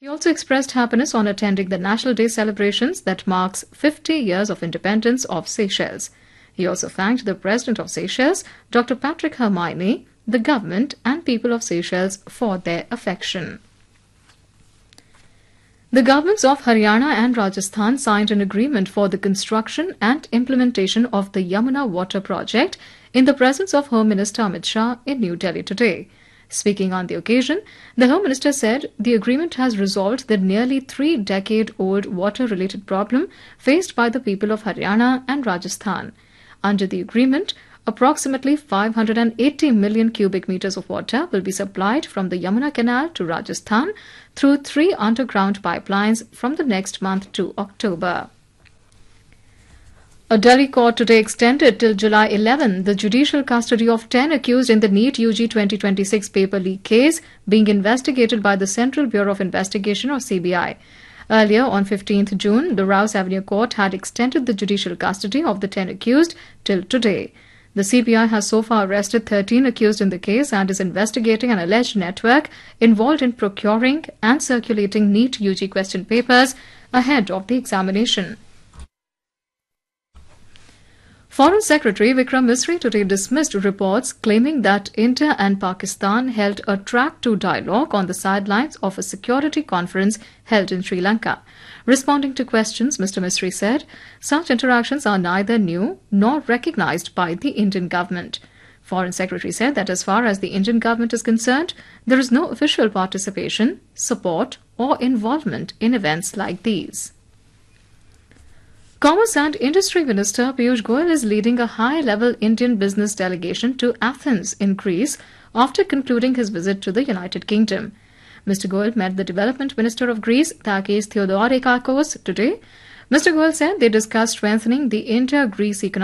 He also expressed happiness on attending the National Day celebrations that marks 50 years of independence of Seychelles. He also thanked the President of Seychelles, Dr. Patrick Hermione, the government and people of Seychelles for their affection. The governments of Haryana and Rajasthan signed an agreement for the construction and implementation of the Yamuna Water Project in the presence of Home Minister Amit Shah in New Delhi today. Speaking on the occasion, the Home Minister said the agreement has resolved the nearly 3-decade-old water-related problem faced by the people of Haryana and Rajasthan. Under the agreement, approximately 580 million cubic meters of water will be supplied from the Yamuna Canal to Rajasthan through 3 underground pipelines from the next month to October. A Delhi court today extended till July 11 the judicial custody of 10 accused in the NEET UG 2026 paper leak case being investigated by the Central Bureau of Investigation or CBI. Earlier, on 15th June, the Rouse Avenue Court had extended the judicial custody of the 10 accused till today. The CBI has so far arrested 13 accused in the case and is investigating an alleged network involved in procuring and circulating NEET UG question papers ahead of the examination. Foreign Secretary Vikram Misri today dismissed reports claiming that India and Pakistan held a track 2 dialogue on the sidelines of a security conference held in Sri Lanka. Responding to questions, Mr. Misri said, such interactions are neither new nor recognized by the Indian government. Foreign Secretary said that as far as the Indian government is concerned, there is no official participation, support or involvement in events like these. Commerce and Industry Minister Piyush Goyal is leading a high-level Indian business delegation to Athens in Greece after concluding his visit to the United Kingdom. Mr. Goyal met the Development Minister of Greece, Takis Theodorakakos, today. Mr. Goyal said they discussed strengthening the India-Greece economic